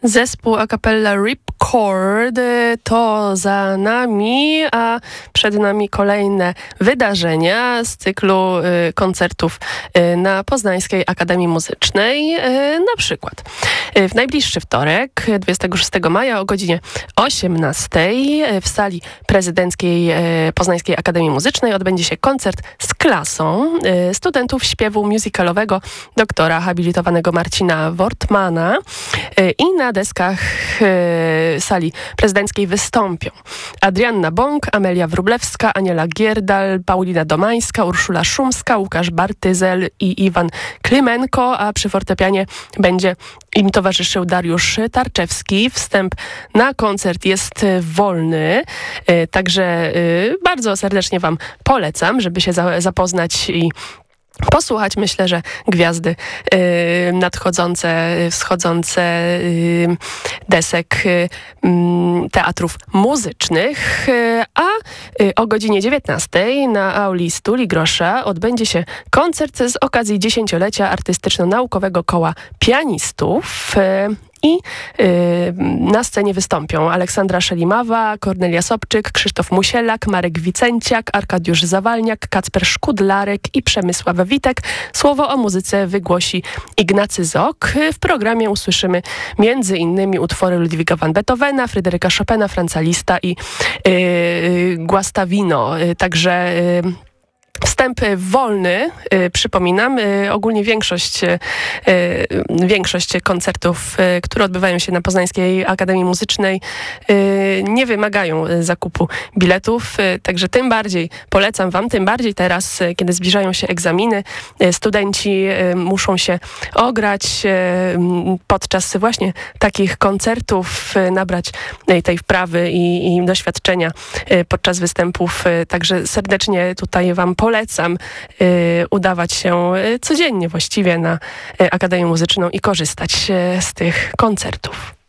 Zespół a cappella Ripcord to za nami, a przed nami kolejne wydarzenia z cyklu koncertów na Poznańskiej Akademii Muzycznej. Na przykład w najbliższy wtorek, 26 maja o godzinie 18 w sali prezydenckiej Poznańskiej Akademii Muzycznej odbędzie się koncert z klasą studentów śpiewu musicalowego doktora habilitowanego Marcina Wortmana i na deskach sali prezydenckiej wystąpią Adrianna Bąk, Amelia Wróblewska, Aniela Gierdal, Paulina Domańska, Urszula Szumska, Łukasz Bartyzel i Iwan Klymenko, a przy fortepianie będzie im towarzyszył Dariusz Tarczewski. Wstęp na koncert jest wolny, także bardzo serdecznie Wam polecam, żeby się zapoznać i posłuchać. Myślę, że gwiazdy nadchodzące, wschodzące desek teatrów muzycznych, a o godzinie 19 na auli Stuli Grosza odbędzie się koncert z okazji 10-lecia Artystyczno-Naukowego Koła Pianistów. I na scenie wystąpią Aleksandra Szelimawa, Kornelia Sobczyk, Krzysztof Musielak, Marek Wicenciak, Arkadiusz Zawalniak, Kacper Szkudlarek i Przemysław Witek. Słowo o muzyce wygłosi Ignacy Zok. W programie usłyszymy m.in. utwory Ludwiga van Beethovena, Fryderyka Chopina, Franza Lista i Guastavino. Także wstęp wolny, przypominam, ogólnie większość koncertów, które odbywają się na Poznańskiej Akademii Muzycznej, nie wymagają zakupu biletów, także tym bardziej polecam Wam, tym bardziej teraz, kiedy zbliżają się egzaminy, studenci muszą się ograć podczas właśnie takich koncertów, nabrać tej wprawy i doświadczenia podczas występów, także serdecznie tutaj Wam polecam udawać się codziennie właściwie na Akademię Muzyczną i korzystać z tych koncertów.